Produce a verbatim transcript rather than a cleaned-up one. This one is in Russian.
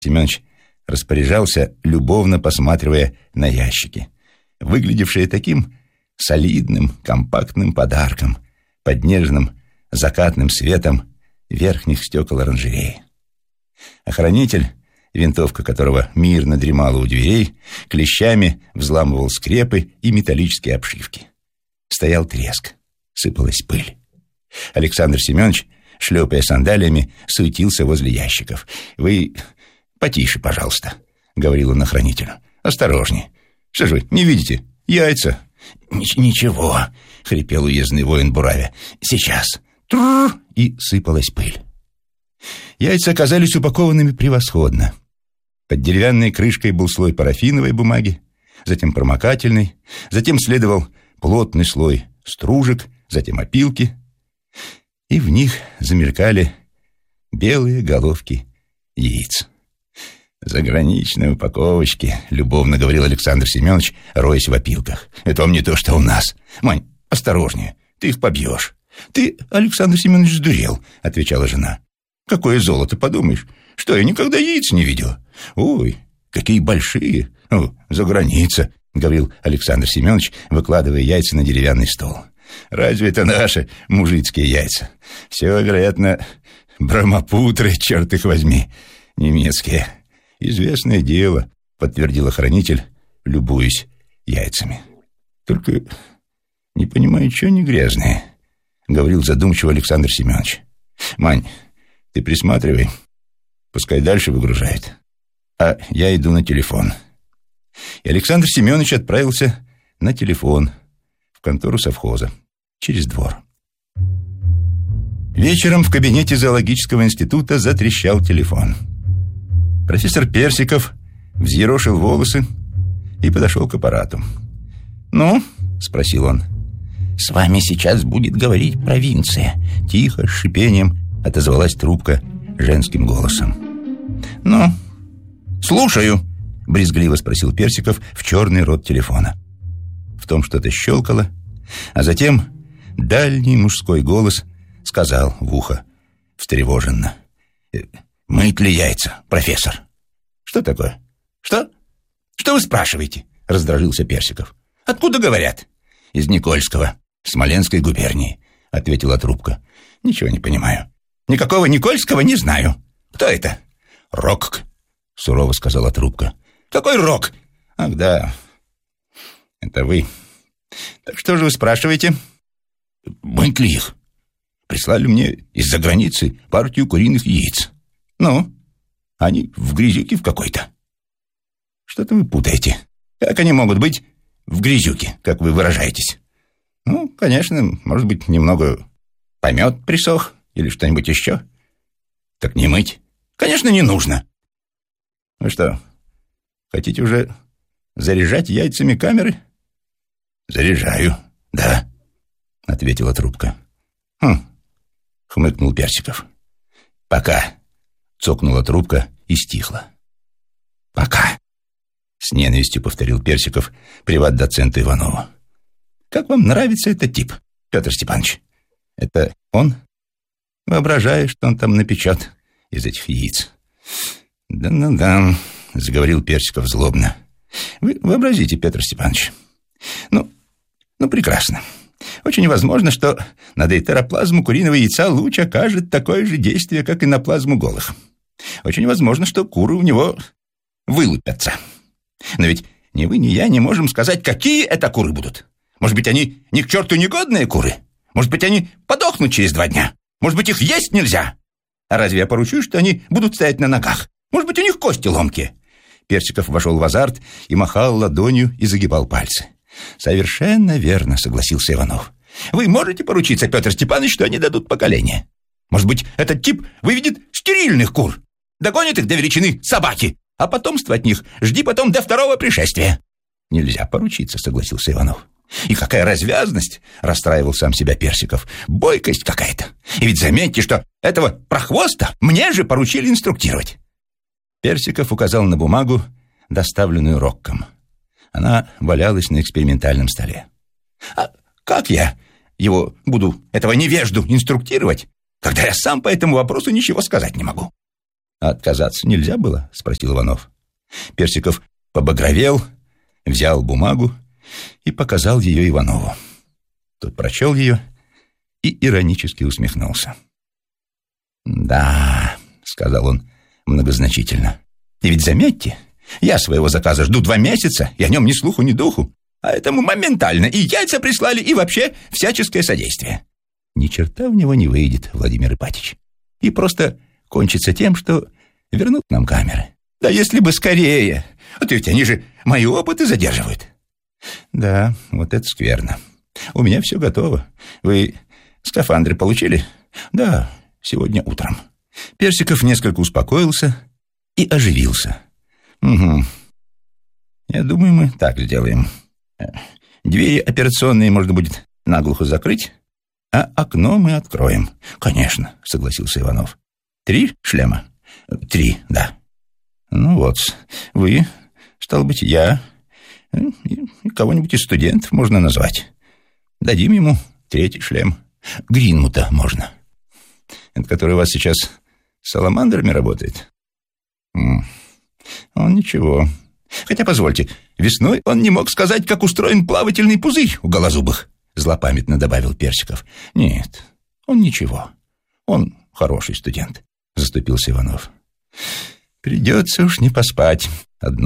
Семенович распоряжался, любовно посматривая на ящики, выглядевшие таким солидным, компактным подарком под нежным закатным светом верхних стекол оранжереи. Охранитель, винтовка которого мирно дремала у дверей, клещами взламывал скрепы и потолочные обшивки. Стоял треск, сыпалась пыль. Александр Семенович, шлепая сандалиями, суетился возле ящиков. «Вы потише, пожалуйста», — говорил он охранителю. «Осторожнее. Что же вы, не видите? Яйца». «Ничего», — хрипел уездный воин Буравя. «Сейчас». Трррр, и сыпалась пыль. Яйца оказались упакованными превосходно. Под деревянной крышкой был слой парафиновой бумаги, затем промокательный, затем следовал плотный слой стружек, затем опилки, и в них замелькали белые головки яиц. «Заграничные упаковочки», — любовно говорил Александр Семенович, роясь в опилках. «Это вам не то, что у нас. Мань, осторожнее, ты их побьешь». «Ты, Александр Семенович, сдурел», — отвечала жена. «Какое золото, подумаешь? Что, я никогда яиц не видел. Ой, какие большие. О, за граница», — говорил Александр Семенович, выкладывая яйца на деревянный стол. «Разве это наши мужицкие яйца? Все, вероятно, брамапутры, черт их возьми, немецкие». «Известное дело», — подтвердил охранитель, любуясь яйцами. «Только не понимаю, что они грязные», — говорил задумчиво Александр Семенович. «Мань, ты присматривай, пускай дальше выгружает, а я иду на телефон». И Александр Семенович отправился на телефон в контору совхоза через двор. Вечером в кабинете зоологического института затрещал телефон. Профессор Персиков взъерошил волосы и подошел к аппарату. «Ну?» — спросил он. «С вами сейчас будет говорить провинция», — тихо, с шипением отозвалась трубка женским голосом. «Ну, слушаю», — брезгливо спросил Персиков в черный рот телефона. В том что-то щелкало, а затем дальний мужской голос сказал в ухо встревоженно: «Мыть ли яйца, профессор?» «Что такое? Что? Что вы спрашиваете?» — раздражился Персиков. «Откуда говорят?» «Из Никольского, Смоленской губернии», — ответила трубка. «Ничего не понимаю. Никакого Никольского не знаю. Кто это?» «Рок», — сурово сказала трубка. «Какой Рок?» «Ах, да, это вы. Так что же вы спрашиваете?» «Мыть ли их? Прислали мне из-за границы партию куриных яиц. Ну, они в грязюке в какой-то». «Что-то вы путаете. Как они могут быть в грязюке, как вы выражаетесь?» «Ну, конечно, может быть, немного помет присох или что-нибудь еще». «Так не мыть?» «Конечно, не нужно». «Вы что, хотите уже заряжать яйцами камеры?» «Заряжаю, да», — ответила трубка. «Хм», — хмыкнул Персиков. «Пока», — цокнула трубка и стихла. «Пока», — с ненавистью повторил Персиков приват-доценту Иванову. «Как вам нравится этот тип, Петр Степанович? Это он? Воображаю, что он там напечет из этих яиц». «Да-да-да», — заговорил Персиков злобно. «Вы вообразите, Петр Степанович. Ну, ну, прекрасно. Очень возможно, что на дейтероплазму куриного яйца луч окажет такое же действие, как и на плазму голых. Очень возможно, что куры у него вылупятся. Но ведь ни вы, ни я не можем сказать, какие это куры будут. Может быть, они ни к черту негодные куры? Может быть, они подохнут через два дня? Может быть, их есть нельзя? А разве я поручусь, что они будут стоять на ногах? Может быть, у них кости ломкие?» Персиков вошел в азарт и махал ладонью и загибал пальцы. «Совершенно верно», — согласился Иванов. «Вы можете поручиться, Петр Степанович, что они дадут поколение? Может быть, этот тип выведет стерильных кур, догонит их до величины собаки, а потомство от них жди потом до второго пришествия». «Нельзя поручиться», — согласился Иванов. «И какая развязность!» — расстраивал сам себя Персиков. «Бойкость какая-то. И ведь заметьте, что этого прохвоста мне же поручили инструктировать». Персиков указал на бумагу, доставленную Рокком. Она валялась на экспериментальном столе. «А как я его буду, этого невежду, инструктировать, когда я сам по этому вопросу ничего сказать не могу?» А отказаться нельзя было? Спросил Иванов. Персиков побагровел, взял бумагу и показал ее Иванову. Тот прочел ее и иронически усмехнулся. «Да», — сказал он многозначительно. «И ведь заметьте, я своего заказа жду два месяца, и о нем ни слуху, ни духу. А этому моментально и яйца прислали, и вообще всяческое содействие. Ни черта у него не выйдет, Владимир Ипатич. И просто кончится тем, что вернут нам камеры. Да если бы скорее. А то ведь они же мои опыты задерживают». «Да, вот это скверно. У меня все готово. Вы скафандры получили?» «Да, сегодня утром». Персиков несколько успокоился и оживился. «Угу. Я думаю, мы так сделаем. Двери операционные можно будет наглухо закрыть, а окно мы откроем». «Конечно», — согласился Иванов. «Три шлема?» «Три, да». «Ну вот, вы, стало быть, я, и кого-нибудь из студентов можно назвать. Дадим ему третий шлем. Гринмута можно. Это который у вас сейчас с саламандрами работает?» «Он ничего. Хотя, позвольте, весной он не мог сказать, как устроен плавательный пузырь у голозубых», злопамятно добавил Персиков. «Нет, он ничего. Он хороший студент», заступился Иванов. «Придется уж не поспать одно